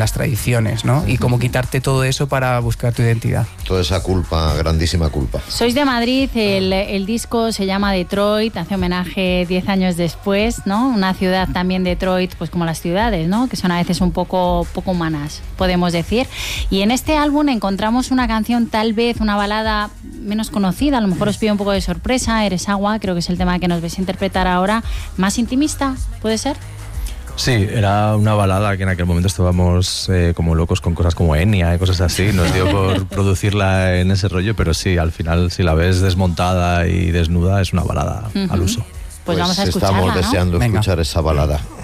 las tradiciones, ¿no? Y como quitarte todo eso para buscar tu identidad. Toda esa culpa, grandísima culpa. Sois de Madrid, el disco se llama Detroit, hace homenaje 10 años después, ¿no? Una ciudad también, Detroit, pues como las ciudades, ¿no? Que son a veces un poco humanas, podemos decir. Y en este álbum encontramos una canción, tal vez una balada menos conocida, a lo mejor os pide un poco de sorpresa, Eres agua, creo que es el tema que nos vais a interpretar ahora, más intimista, ¿puede ser? Sí, era una balada que en aquel momento estábamos como locos con cosas como Enya y cosas así. Nos dio por producirla en ese rollo, pero sí, al final, si la ves desmontada y desnuda, es una balada al uso. Pues vamos a escucharla, estamos deseando escuchar esa balada.